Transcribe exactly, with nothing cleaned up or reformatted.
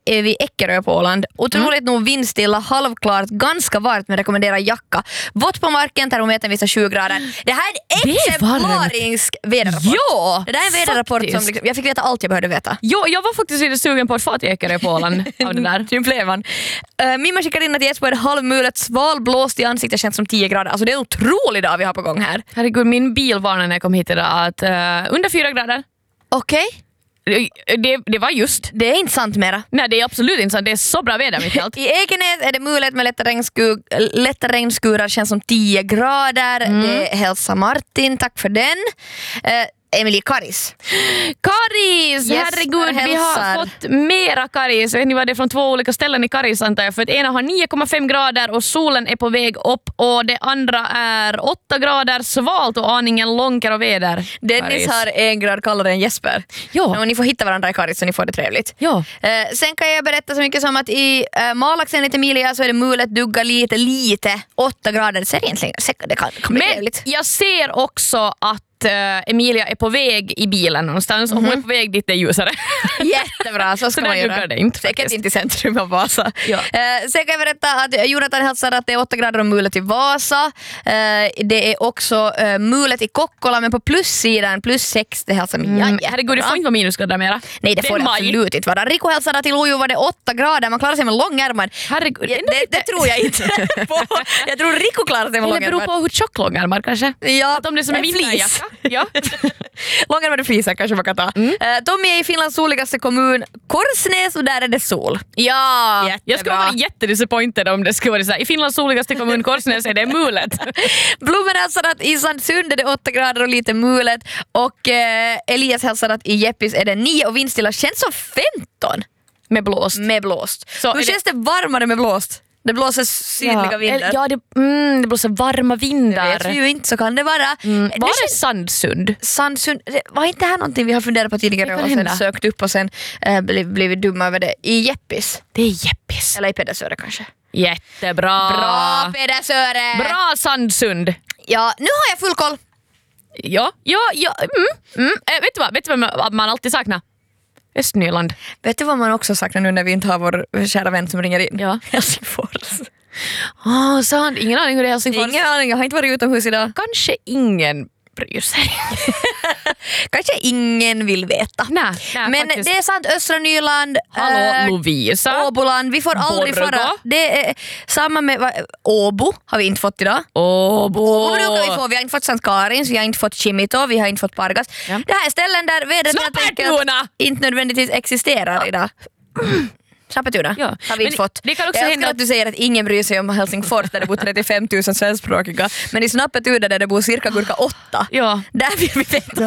är vid Eckerö på Åland. Otroligt mm. nog vindstilla, halvklart, ganska varmt men rekommenderar jacka. Vått på marken, termometern visar tjugo grader. Det här är en exemplarisk väderrapport. Ja, det där är en väderrapport som liksom, jag fick veta allt jag behövde veta. Jo, jag var faktiskt lite sugen på att få till Eckerö på Åland av det där. Typ blev man. Uh, Mimma skickar in att Jesper är halvmulet, svalblåst i ansiktet, känns som tio grader. Alltså det är en otrolig dag vi har på gång här. Herregud, min bil varnade när jag kom hit idag att uh, under fyra grader. Okej. Okay. Det, det var just. Det är inte sant mera. Nej, det är absolut inte sant. Det är så bra väder mitt i allt. I Ekenäs är det mulet med lätta, regnsku, lätta regnskurar, känns som tio grader. Mm. Det hälsar Martin, tack för den. Uh, Emilie Karis. Karis! Yes, herregud, vi har fått mera Karis. Vet ni vad det är från två olika ställen i Karis antar jag? För att ena har nio komma fem grader och solen är på väg upp och det andra är åtta grader, svalt och aningen långkar och väder. Dennis Karis. har en grad kallare än Jesper. Ja. Och ni får hitta varandra i Karis så ni får det trevligt. Ja. Eh, sen kan jag berätta så mycket som att i eh, Malaxen lite Emilia så är det mulet, dugga lite, lite. åtta grader, så är det egentligen det kan, det kan bli Men trevligt. jag ser också att Uh, Emilia är på väg i bilen någonstans och mm-hmm. hon är på väg dit det är ljusare. Jättebra, så ska så man göra. Det inte, säkert inte i centrum av Vasa. Ja. Uh, sen kan jag berätta att Jonathan hälsar att det är åtta grader och mulet i Vasa. Uh, det är också uh, mulet i Kokkola men på plussidan plus sex, det hälsar Mia. Mm. Herregud, det får inte vara minusgrader mera. Nej, det, det får det absolut inte vara. Rico hälsar att till Ojo var det åtta grader. Man klarar sig med långärmar. Herregud, ja, det, det tror jag inte på. Jag tror Rico klarar sig med långärmar. Det beror på hur tjock långärmar kanske. Ja, att om det är som en vinterjacka. Ja. Långärmade flisar kanske man kan ta. Mm. Uh, Tommy är i Finlands soligaste kommun Korsnäs och där är det sol. Ja, jättebra. Jag skulle vara jättedisappointed om det skulle vara så här. I Finlands soligaste kommun Korsnäs är det mulet. Blommor hälsar att i Sandsund är det åtta grader och lite mulet och uh, Elias hälsar att i Jeppis är det nio och vindstilla känns som femton. Med blåst. Med blåst. Så hur känns det... det varmare med blåst? Det blåser sydliga ja, vindar. Ja, det, mm, det blåser varma vindar. Jag vet ju inte, så kan det vara. Mm. Var är Sandsund? Sandsund, var inte här någonting vi har funderat på tidigare och sen hända. sökt upp och sen äh, blivit, blivit dumma över det. I Jeppis. Det är Jeppis. Eller i Pedersöre kanske. Jättebra. Bra Pedersöre. Bra Sandsund. Ja, nu har jag full koll. Ja, ja, ja. Mm, mm. Äh, vet du vad? Vet du vad man alltid saknar? Östnyland. Vet du vad man också saknar nu när vi inte har vår kära vän som ringer in? Ja. Helsingfors. Åh, oh, sant. Ingen aning hur det är Helsingfors. Ingen aning, jag har inte varit utomhus idag. Kanske ingen bryr sig. Kanske ingen vill veta. Nej, nej, men faktiskt. det är sant, Östra Nyland. Hallå, äh, Lovisa. Åboland, vi får aldrig Borgå. fara. Det är samma med va, Åbo har vi inte fått idag. Åbo. Åbo brukar vi få. Vi har inte fått Sankt Karins, vi har inte fått Kimito, vi har inte fått Pargas. Ja. Det här är ställen där vädret helt enkelt inte nödvändigtvis existerar ja. idag. Mm. Snappetuna ja. har vi inte fått. Det kan också jag hända att du säger att ingen bryr sig om Helsingfors där det bor trettiofem tusen svenskspråkiga. Men i Snappetuna där det bor cirka gurka åtta. Ja. Där vill vi veta.